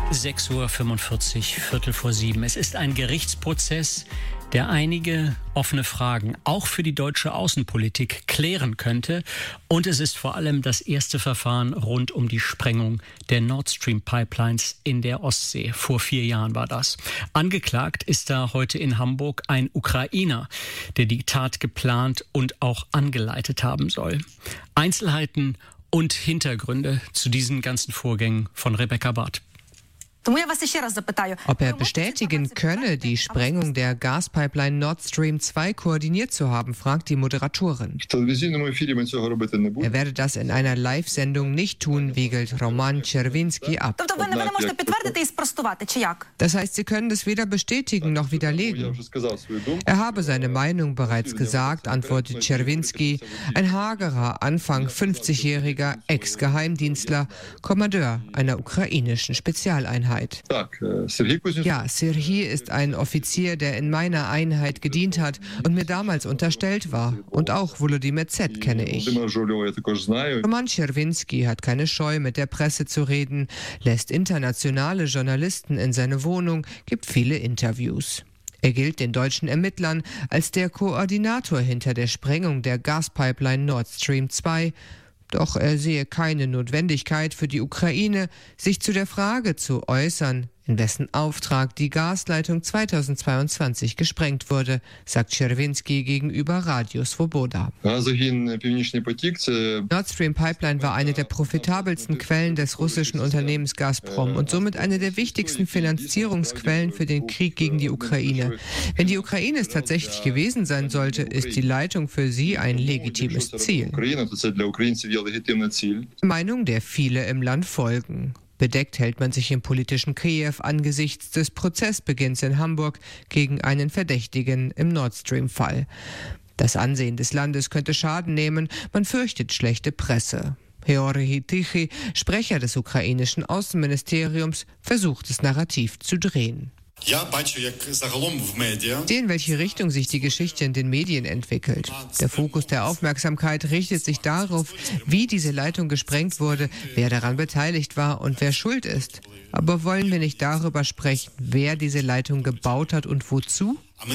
6:45 Uhr, Viertel vor 7. Es ist ein Gerichtsprozess, der einige offene Fragen auch für die deutsche Außenpolitik klären könnte. Und es ist vor allem das erste Verfahren rund um die Sprengung der Nord Stream Pipelines in der Ostsee. Vor 4 Jahren war das. Angeklagt ist da heute in Hamburg ein Ukrainer, der die Tat geplant und auch angeleitet haben soll. Einzelheiten und Hintergründe zu diesen ganzen Vorgängen von Rebecca Barth. Ob er bestätigen könne, die Sprengung der Gaspipeline Nord Stream 2 koordiniert zu haben, fragt die Moderatorin. Er werde das in einer Live-Sendung nicht tun, wiegelt Roman Czerwinski ab. Das heißt, Sie können es weder bestätigen noch widerlegen. Er habe seine Meinung bereits gesagt, antwortet Czerwinski, ein hagerer, Anfang 50-jähriger Ex-Geheimdienstler, Kommandeur einer ukrainischen Spezialeinheit. Ja, Serhij ist ein Offizier, der in meiner Einheit gedient hat und mir damals unterstellt war. Und auch Volodymyr Z. kenne ich. Roman Czerwinski hat keine Scheu, mit der Presse zu reden, lässt internationale Journalisten in seine Wohnung, gibt viele Interviews. Er gilt den deutschen Ermittlern als der Koordinator hinter der Sprengung der Gaspipeline Nord Stream 2. Doch er sehe keine Notwendigkeit für die Ukraine, sich zu der Frage zu äußern, in wessen Auftrag die Gasleitung 2022 gesprengt wurde, sagt Czerwinski gegenüber Radio Svoboda. Nord Stream Pipeline war eine der profitabelsten Quellen des russischen Unternehmens Gazprom und somit eine der wichtigsten Finanzierungsquellen für den Krieg gegen die Ukraine. Wenn die Ukraine es tatsächlich gewesen sein sollte, ist die Leitung für sie ein legitimes Ziel. Meinung, der viele im Land folgen. Bedeckt hält man sich im politischen Kiew angesichts des Prozessbeginns in Hamburg gegen einen Verdächtigen im Nord Stream-Fall. Das Ansehen des Landes könnte Schaden nehmen, man fürchtet schlechte Presse. Georgi Tichy, Sprecher des ukrainischen Außenministeriums, versucht das Narrativ zu drehen. Ich sehe, in welche Richtung sich die Geschichte in den Medien entwickelt. Der Fokus der Aufmerksamkeit richtet sich darauf, wie diese Leitung gesprengt wurde, wer daran beteiligt war und wer schuld ist. Aber wollen wir nicht darüber sprechen, wer diese Leitung gebaut hat und wozu?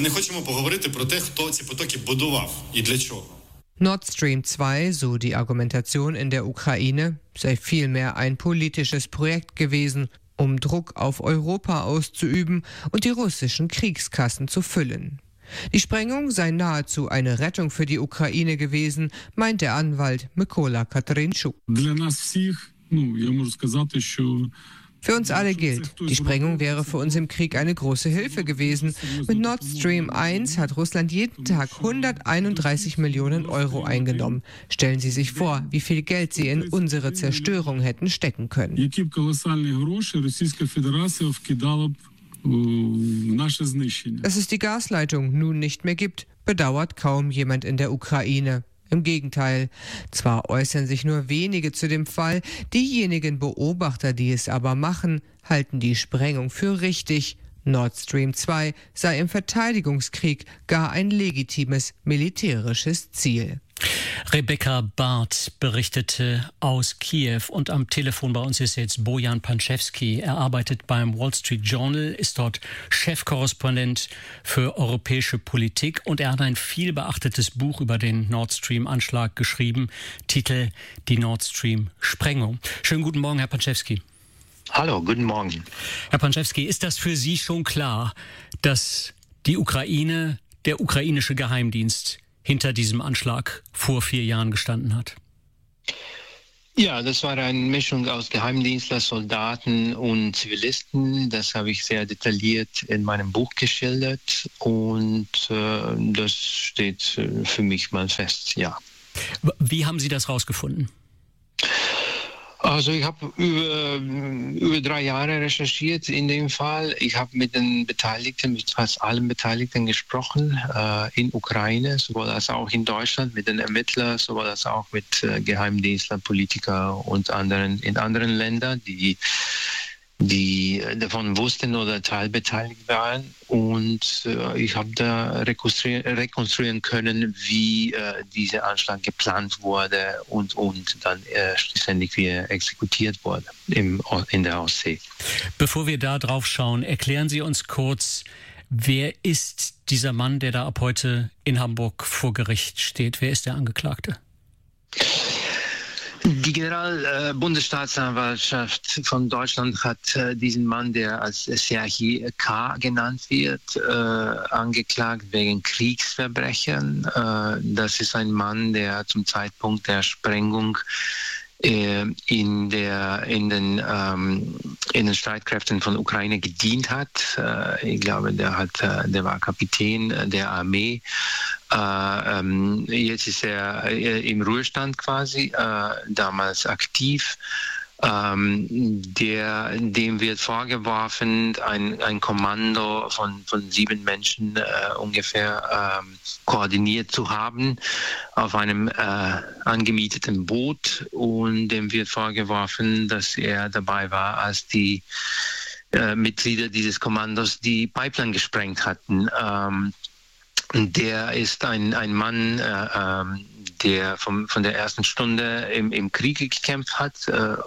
Nord Stream 2, so die Argumentation in der Ukraine, sei vielmehr ein politisches Projekt gewesen, um Druck auf Europa auszuüben und die russischen Kriegskassen zu füllen. Die Sprengung sei nahezu eine Rettung für die Ukraine gewesen, meint der Anwalt Mykola Katarynchuk. Für uns alle gilt, die Sprengung wäre für uns im Krieg eine große Hilfe gewesen. Mit Nord Stream 1 hat Russland jeden Tag 131 Millionen Euro eingenommen. Stellen Sie sich vor, wie viel Geld sie in unsere Zerstörung hätten stecken können. Dass es die Gasleitung nun nicht mehr gibt, bedauert kaum jemand in der Ukraine. Im Gegenteil, zwar äußern sich nur wenige zu dem Fall, diejenigen Beobachter, die es aber machen, halten die Sprengung für richtig. Nord Stream 2 sei im Verteidigungskrieg gar ein legitimes militärisches Ziel. Rebecca Barth berichtete aus Kiew und am Telefon bei uns ist jetzt Bojan Panczewski. Er arbeitet beim Wall Street Journal, ist dort Chefkorrespondent für europäische Politik und er hat ein viel beachtetes Buch über den Nord Stream-Anschlag geschrieben, Titel Die Nord Stream-Sprengung. Schönen guten Morgen, Herr Panczewski. Hallo, guten Morgen. Herr Panczewski, ist das für Sie schon klar, dass die Ukraine, der ukrainische Geheimdienst hinter diesem Anschlag vor 4 Jahren gestanden hat? Ja, das war eine Mischung aus Geheimdienstler, Soldaten und Zivilisten. Das habe ich sehr detailliert in meinem Buch geschildert und das steht für mich mal fest, ja. Wie haben Sie das rausgefunden? Also ich habe über 3 Jahre recherchiert in dem Fall. Ich habe mit den Beteiligten, mit fast allen Beteiligten gesprochen, in Ukraine, sowohl als auch in Deutschland, mit den Ermittlern, sowohl als auch mit Geheimdienstlern, Politikern und anderen in anderen Ländern, die die davon wussten oder teilbeteiligt waren. Und ich habe da rekonstruieren können, wie dieser Anschlag geplant wurde und dann schlussendlich wie er exekutiert wurde in der Ostsee. Bevor wir da drauf schauen, erklären Sie uns kurz, wer ist dieser Mann, der da ab heute in Hamburg vor Gericht steht? Wer ist der Angeklagte? Die Generalbundesstaatsanwaltschaft von Deutschland hat diesen Mann, der als Serhii K. genannt wird, angeklagt wegen Kriegsverbrechen. Das ist ein Mann, der zum Zeitpunkt der Sprengung in den Streitkräften von Ukraine gedient hat. Ich glaube, der war Kapitän der Armee. Jetzt ist er im Ruhestand quasi, damals aktiv. Dem wird vorgeworfen, ein Kommando von 7 Menschen ungefähr koordiniert zu haben auf einem angemieteten Boot, und dem wird vorgeworfen, dass er dabei war, als die Mitglieder dieses Kommandos die Pipeline gesprengt hatten. Der ist ein Mann, der von der ersten Stunde im Krieg gekämpft hat.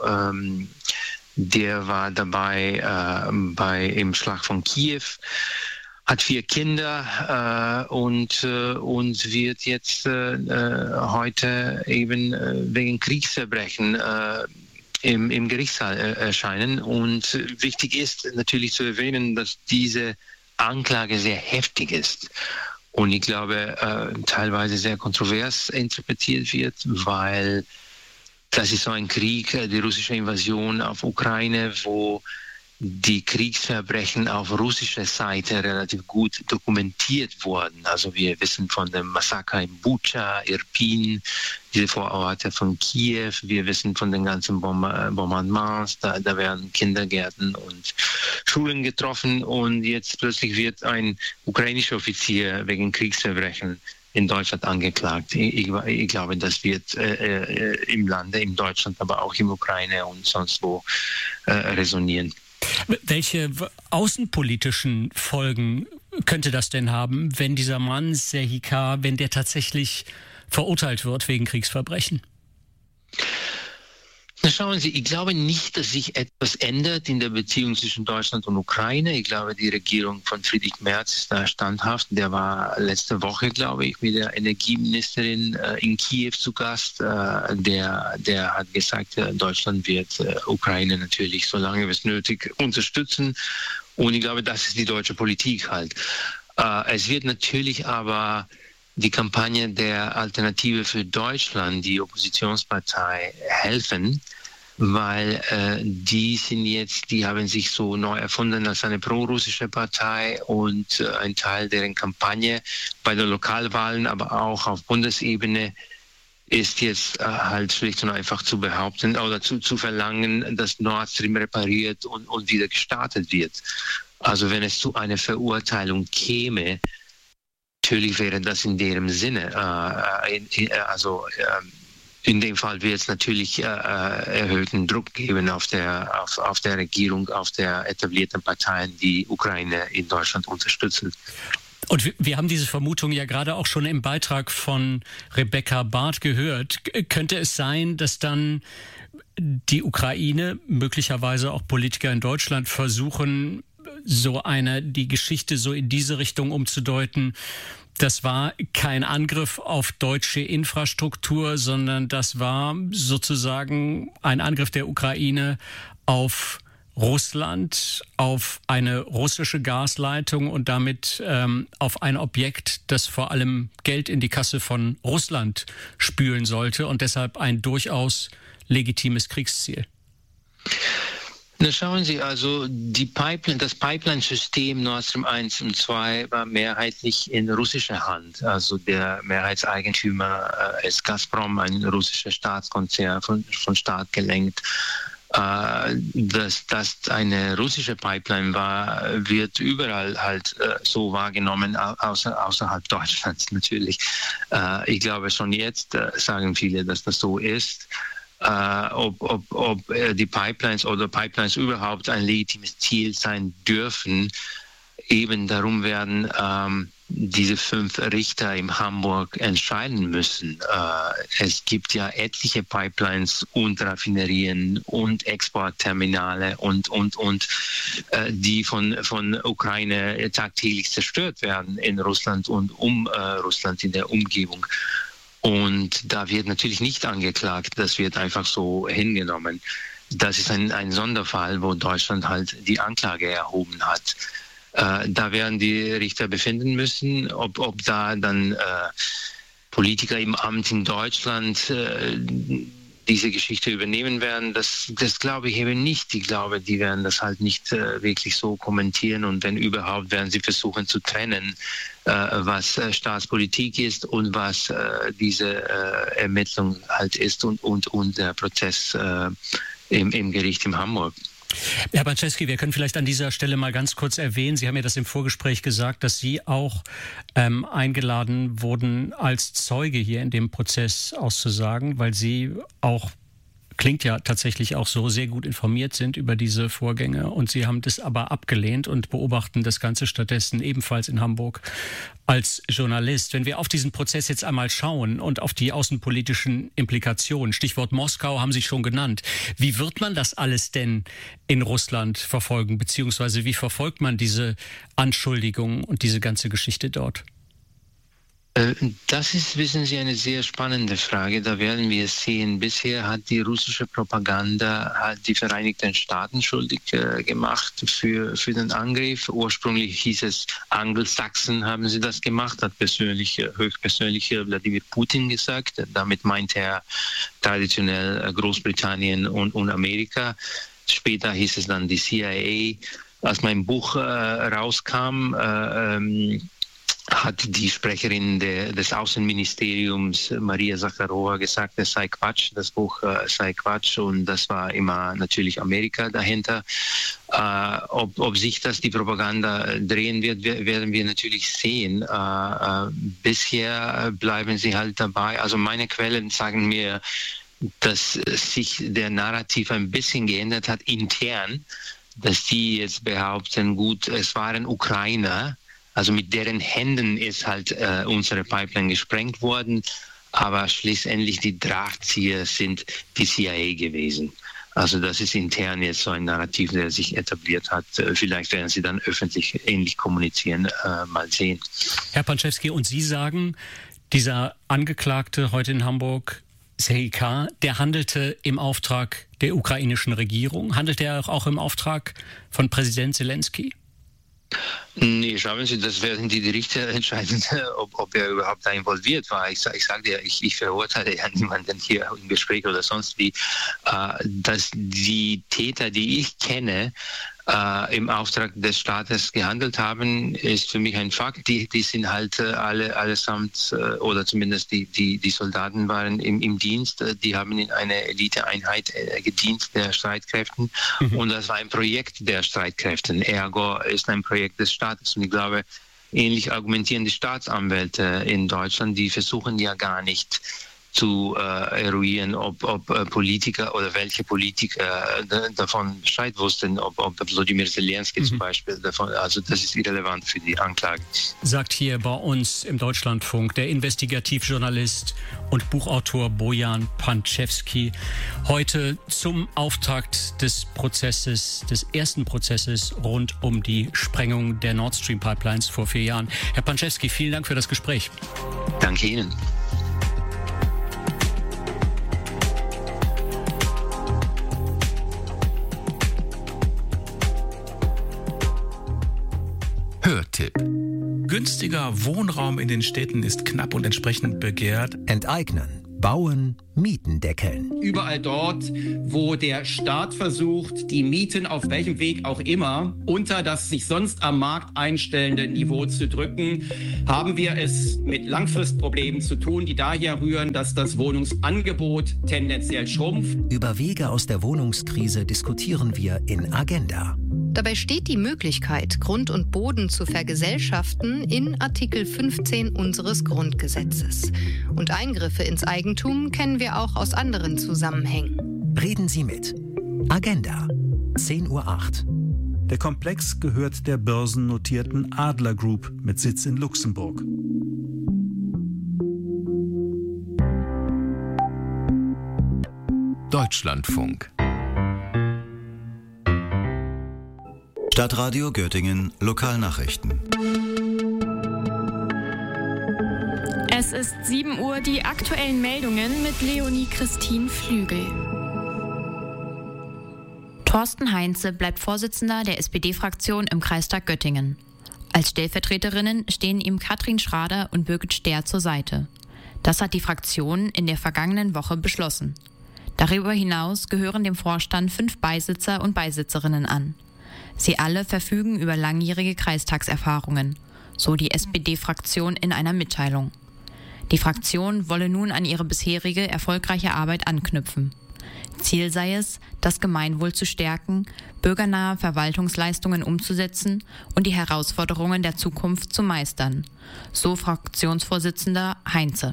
Der war dabei im Schlag von Kiew, hat 4 Kinder und wird jetzt heute eben wegen Kriegsverbrechen im Gerichtssaal erscheinen. Und wichtig ist natürlich zu erwähnen, dass diese Anklage sehr heftig ist. Und ich glaube, teilweise sehr kontrovers interpretiert wird, weil das ist so ein Krieg, die russische Invasion auf Ukraine, wo die Kriegsverbrechen auf russischer Seite relativ gut dokumentiert wurden. Also wir wissen von dem Massaker in Bucha, Irpin, diese Vororte von Kiew. Wir wissen von den ganzen Bombardements. Da werden Kindergärten und Schulen getroffen. Und jetzt plötzlich wird ein ukrainischer Offizier wegen Kriegsverbrechen in Deutschland angeklagt. Ich glaube, das wird im Lande, in Deutschland, aber auch in Ukraine und sonst wo resonieren. Welche außenpolitischen Folgen könnte das denn haben, wenn dieser Mann, Serhii K., wenn der tatsächlich verurteilt wird wegen Kriegsverbrechen? Na, schauen Sie, ich glaube nicht, dass sich etwas ändert in der Beziehung zwischen Deutschland und Ukraine. Ich glaube, die Regierung von Friedrich Merz ist da standhaft. Der war letzte Woche, glaube ich, mit der Energieministerin in Kiew zu Gast. Der hat gesagt, Deutschland wird Ukraine natürlich, solange es nötig, unterstützen. Und ich glaube, das ist die deutsche Politik halt. Es wird natürlich aber die Kampagne der Alternative für Deutschland, die Oppositionspartei, helfen, weil die haben sich so neu erfunden als eine prorussische Partei, und ein Teil deren Kampagne bei den Lokalwahlen, aber auch auf Bundesebene ist jetzt halt schlicht und einfach zu behaupten oder zu verlangen, dass Nord Stream repariert und wieder gestartet wird. Also wenn es zu einer Verurteilung käme, natürlich wäre das in deren Sinne. In dem Fall wird es natürlich erhöhten Druck geben auf der Regierung, auf der etablierten Parteien, die Ukraine in Deutschland unterstützen. Und wir haben diese Vermutung ja gerade auch schon im Beitrag von Rebecca Barth gehört. Könnte es sein, dass dann die Ukraine, möglicherweise auch Politiker in Deutschland, versuchen, die Geschichte so in diese Richtung umzudeuten? Das war kein Angriff auf deutsche Infrastruktur, sondern das war sozusagen ein Angriff der Ukraine auf Russland, auf eine russische Gasleitung und damit auf ein Objekt, das vor allem Geld in die Kasse von Russland spülen sollte und deshalb ein durchaus legitimes Kriegsziel. Na, schauen Sie, also das Pipeline-System Nord Stream 1 und 2 war mehrheitlich in russischer Hand. Also der Mehrheitseigentümer ist Gazprom, ein russischer Staatskonzern, von Staat gelenkt. Dass das eine russische Pipeline war, wird überall halt so wahrgenommen, außerhalb Deutschlands natürlich. Ich glaube schon jetzt sagen viele, dass das so ist. ob die Pipelines oder Pipelines überhaupt ein legitimes Ziel sein dürfen. Eben darum werden diese 5 Richter in Hamburg entscheiden müssen. Es gibt ja etliche Pipelines und Raffinerien und Exportterminale und die von Ukraine tagtäglich zerstört werden in Russland und Russland in der Umgebung. Und da wird natürlich nicht angeklagt, das wird einfach so hingenommen. Das ist ein Sonderfall, wo Deutschland halt die Anklage erhoben hat. Da werden die Richter befinden müssen, ob da dann Politiker im Amt in Deutschland diese Geschichte übernehmen werden. Das glaube ich eben nicht. Ich glaube, die werden das halt nicht wirklich so kommentieren und wenn überhaupt, werden sie versuchen zu trennen, was Staatspolitik ist und was diese Ermittlung halt ist und der Prozess im Gericht in Hamburg. Herr Panczewski, wir können vielleicht an dieser Stelle mal ganz kurz erwähnen, Sie haben ja das im Vorgespräch gesagt, dass Sie auch eingeladen wurden, als Zeuge hier in dem Prozess auszusagen, weil Sie auch, klingt ja tatsächlich auch so, sehr gut informiert sind über diese Vorgänge und Sie haben das aber abgelehnt und beobachten das Ganze stattdessen ebenfalls in Hamburg als Journalist. Wenn wir auf diesen Prozess jetzt einmal schauen und auf die außenpolitischen Implikationen, Stichwort Moskau haben Sie schon genannt, wie wird man das alles denn in Russland verfolgen, beziehungsweise wie verfolgt man diese Anschuldigungen und diese ganze Geschichte dort? Das ist, wissen Sie, eine sehr spannende Frage. Da werden wir es sehen. Bisher hat die russische Propaganda die Vereinigten Staaten schuldig gemacht für den Angriff. Ursprünglich hieß es, Angelsachsen haben sie das gemacht, hat höchstpersönlich Wladimir Putin gesagt. Damit meint er traditionell Großbritannien und Amerika. Später hieß es dann die CIA. Als mein Buch rauskam, hat die Sprecherin des Außenministeriums, Maria Zakharova, gesagt, es sei Quatsch, das Buch sei Quatsch und das war immer natürlich Amerika dahinter. Ob sich das die Propaganda drehen wird, werden wir natürlich sehen. Bisher bleiben sie halt dabei. Also meine Quellen sagen mir, dass sich der Narrativ ein bisschen geändert hat intern, dass die jetzt behaupten, gut, es waren Ukrainer, also mit deren Händen ist halt unsere Pipeline gesprengt worden, aber schlussendlich die Drahtzieher sind die CIA gewesen. Also das ist intern jetzt so ein Narrativ, der sich etabliert hat. Vielleicht werden sie dann öffentlich ähnlich kommunizieren, mal sehen. Herr Panczewski, und Sie sagen, dieser Angeklagte heute in Hamburg, Serhij K., der handelte im Auftrag der ukrainischen Regierung? Handelt er auch im Auftrag von Präsident Zelensky? Nee, schauen Sie, das werden die Richter entscheiden, ob er überhaupt da involviert war. Ich sage dir, ich verurteile ja niemanden hier im Gespräch oder sonst wie, dass die Täter, die ich kenne, im Auftrag des Staates gehandelt haben, ist für mich ein Fakt. Die sind halt allesamt, oder zumindest die Soldaten waren im Dienst, die haben in einer Eliteeinheit gedient der Streitkräften und das war ein Projekt der Streitkräften. Ergo ist ein Projekt des Staates und ich glaube, ähnlich argumentieren die Staatsanwälte in Deutschland, die versuchen ja gar nicht zu eruieren, ob Politiker oder welche Politiker davon Bescheid wussten, ob Wladimir Zelensky zum Beispiel davon, also das ist irrelevant für die Anklage. Sagt hier bei uns im Deutschlandfunk der Investigativjournalist und Buchautor Bojan Panczewski heute zum Auftakt des Prozesses, des ersten Prozesses rund um die Sprengung der Nord Stream Pipelines vor 4 Jahren. Herr Panczewski, vielen Dank für das Gespräch. Danke Ihnen. Hörtipp. Günstiger Wohnraum in den Städten ist knapp und entsprechend begehrt. Enteignen, bauen, Mieten deckeln. Überall dort, wo der Staat versucht, die Mieten auf welchem Weg auch immer unter das sich sonst am Markt einstellende Niveau zu drücken, haben wir es mit Langfristproblemen zu tun, die daher rühren, dass das Wohnungsangebot tendenziell schrumpft. Über Wege aus der Wohnungskrise diskutieren wir in Agenda. Dabei steht die Möglichkeit, Grund und Boden zu vergesellschaften, in Artikel 15 unseres Grundgesetzes. Und Eingriffe ins Eigentum kennen wir auch aus anderen Zusammenhängen. Reden Sie mit. Agenda, 10:08 Uhr. Der Komplex gehört der börsennotierten Adler Group mit Sitz in Luxemburg. Deutschlandfunk. Stadtradio Göttingen, Lokalnachrichten. Es ist 7 Uhr, die aktuellen Meldungen mit Leonie Christine Flügel. Thorsten Heinze bleibt Vorsitzender der SPD-Fraktion im Kreistag Göttingen. Als Stellvertreterinnen stehen ihm Katrin Schrader und Birgit Stehr zur Seite. Das hat die Fraktion in der vergangenen Woche beschlossen. Darüber hinaus gehören dem Vorstand 5 Beisitzer und Beisitzerinnen an. Sie alle verfügen über langjährige Kreistagserfahrungen, so die SPD-Fraktion in einer Mitteilung. Die Fraktion wolle nun an ihre bisherige erfolgreiche Arbeit anknüpfen. Ziel sei es, das Gemeinwohl zu stärken, bürgernahe Verwaltungsleistungen umzusetzen und die Herausforderungen der Zukunft zu meistern, so Fraktionsvorsitzender Heinze.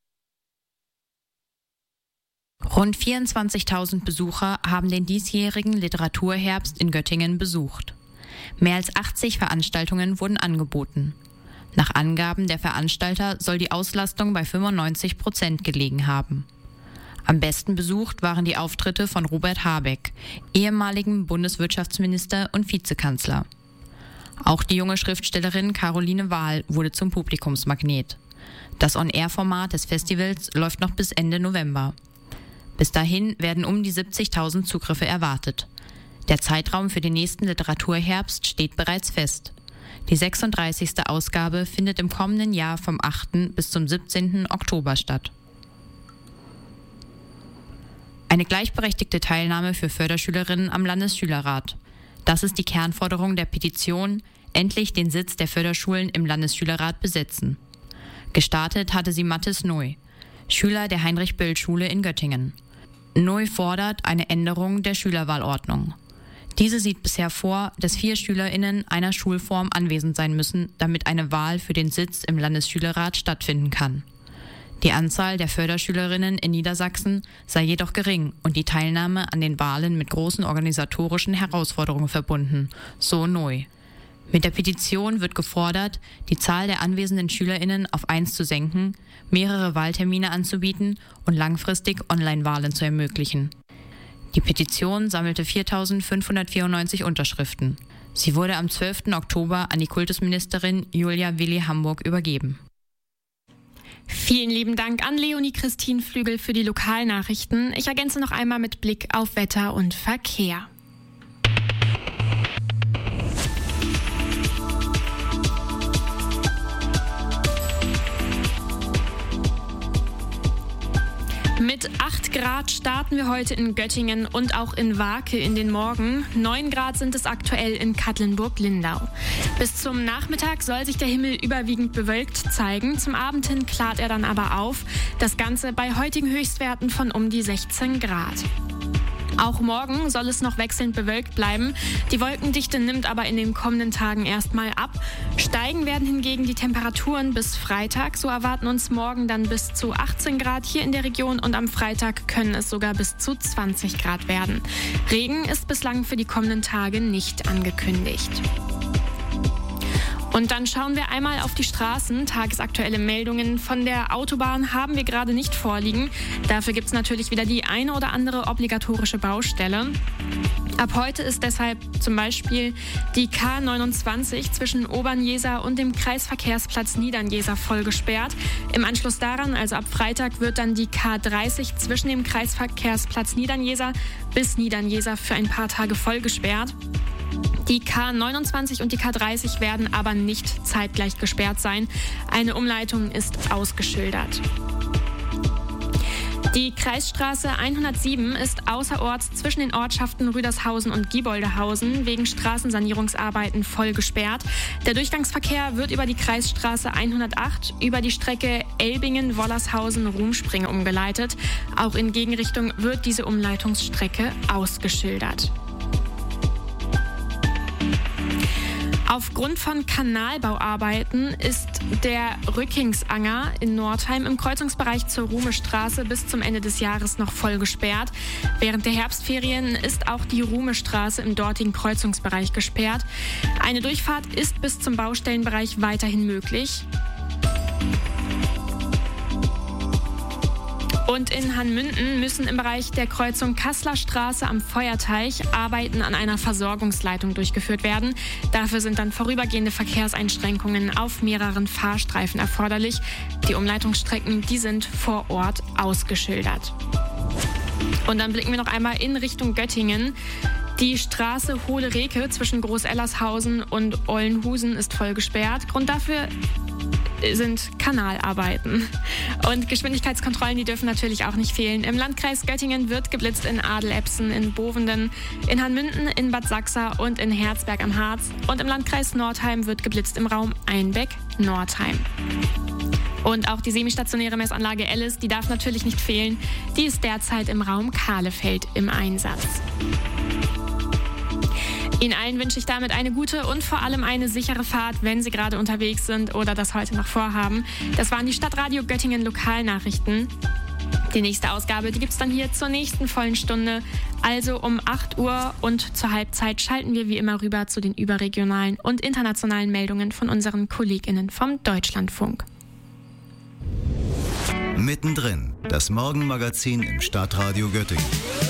Rund 24.000 Besucher haben den diesjährigen Literaturherbst in Göttingen besucht. Mehr als 80 Veranstaltungen wurden angeboten. Nach Angaben der Veranstalter soll die Auslastung bei 95% gelegen haben. Am besten besucht waren die Auftritte von Robert Habeck, ehemaligem Bundeswirtschaftsminister und Vizekanzler. Auch die junge Schriftstellerin Caroline Wahl wurde zum Publikumsmagnet. Das On-Air-Format des Festivals läuft noch bis Ende November. Bis dahin werden um die 70.000 Zugriffe erwartet. Der Zeitraum für den nächsten Literaturherbst steht bereits fest. Die 36. Ausgabe findet im kommenden Jahr vom 8. bis zum 17. Oktober statt. Eine gleichberechtigte Teilnahme für Förderschülerinnen am Landesschülerrat. Das ist die Kernforderung der Petition, endlich den Sitz der Förderschulen im Landesschülerrat besetzen. Gestartet hatte sie Mathis Neu, Schüler der Heinrich-Böll-Schule in Göttingen. Neu fordert eine Änderung der Schülerwahlordnung. Diese sieht bisher vor, dass 4 SchülerInnen einer Schulform anwesend sein müssen, damit eine Wahl für den Sitz im Landesschülerrat stattfinden kann. Die Anzahl der Förderschülerinnen in Niedersachsen sei jedoch gering und die Teilnahme an den Wahlen mit großen organisatorischen Herausforderungen verbunden, so Neu. Mit der Petition wird gefordert, die Zahl der anwesenden SchülerInnen auf 1 zu senken, mehrere Wahltermine anzubieten und langfristig Online-Wahlen zu ermöglichen. Die Petition sammelte 4.594 Unterschriften. Sie wurde am 12. Oktober an die Kultusministerin Julia Willi Hamburg übergeben. Vielen lieben Dank an Leonie Christine Flügel für die Lokalnachrichten. Ich ergänze noch einmal mit Blick auf Wetter und Verkehr. Mit 8 Grad starten wir heute in Göttingen und auch in Wake in den Morgen. 9 Grad sind es aktuell in Katlenburg-Lindau. Bis zum Nachmittag soll sich der Himmel überwiegend bewölkt zeigen. Zum Abend hin klart er dann aber auf. Das Ganze bei heutigen Höchstwerten von um die 16 Grad. Auch morgen soll es noch wechselnd bewölkt bleiben. Die Wolkendichte nimmt aber in den kommenden Tagen erstmal ab. Steigen werden hingegen die Temperaturen bis Freitag. So erwarten uns morgen dann bis zu 18 Grad hier in der Region und am Freitag können es sogar bis zu 20 Grad werden. Regen ist bislang für die kommenden Tage nicht angekündigt. Und dann schauen wir einmal auf die Straßen. Tagesaktuelle Meldungen von der Autobahn haben wir gerade nicht vorliegen. Dafür gibt es natürlich wieder die eine oder andere obligatorische Baustelle. Ab heute ist deshalb zum Beispiel die K29 zwischen Obernjeser und dem Kreisverkehrsplatz Niedernjeser voll gesperrt. Im Anschluss daran, also ab Freitag, wird dann die K30 zwischen dem Kreisverkehrsplatz Niedernjeser bis Niedernjeser für ein paar Tage voll gesperrt. Die K29 und die K30 werden aber nicht zeitgleich gesperrt sein. Eine Umleitung ist ausgeschildert. Die Kreisstraße 107 ist außerorts zwischen den Ortschaften Rüdershausen und Gieboldehausen wegen Straßensanierungsarbeiten voll gesperrt. Der Durchgangsverkehr wird über die Kreisstraße 108 über die Strecke Elbingen-Wollershausen-Rumspringe umgeleitet. Auch in Gegenrichtung wird diese Umleitungsstrecke ausgeschildert. Aufgrund von Kanalbauarbeiten ist der Rückingsanger in Nordheim im Kreuzungsbereich zur Ruhmestraße bis zum Ende des Jahres noch voll gesperrt. Während der Herbstferien ist auch die Ruhmestraße im dortigen Kreuzungsbereich gesperrt. Eine Durchfahrt ist bis zum Baustellenbereich weiterhin möglich. Und in Hanmünden müssen im Bereich der Kreuzung Kasseler Straße am Feuerteich Arbeiten an einer Versorgungsleitung durchgeführt werden. Dafür sind dann vorübergehende Verkehrseinschränkungen auf mehreren Fahrstreifen erforderlich. Die Umleitungsstrecken, die sind vor Ort ausgeschildert. Und dann blicken wir noch einmal in Richtung Göttingen. Die Straße Hohle Reke zwischen Groß-Ellershausen und Ollenhusen ist voll gesperrt. Grund dafür sind Kanalarbeiten. Und Geschwindigkeitskontrollen, die dürfen natürlich auch nicht fehlen. Im Landkreis Göttingen wird geblitzt in Adelepsen, in Bovenden, in Hanmünden, in Bad Sachsa und in Herzberg am Harz. Und im Landkreis Nordheim wird geblitzt im Raum Einbeck-Nordheim. Und auch die semistationäre Messanlage Ellis, die darf natürlich nicht fehlen. Die ist derzeit im Raum Kahlefeld im Einsatz. Ihnen allen wünsche ich damit eine gute und vor allem eine sichere Fahrt, wenn Sie gerade unterwegs sind oder das heute noch vorhaben. Das waren die Stadtradio Göttingen Lokalnachrichten. Die nächste Ausgabe, die gibt es dann hier zur nächsten vollen Stunde, also um 8 Uhr. Und zur Halbzeit schalten wir wie immer rüber zu den überregionalen und internationalen Meldungen von unseren KollegInnen vom Deutschlandfunk. Mittendrin, das Morgenmagazin im Stadtradio Göttingen.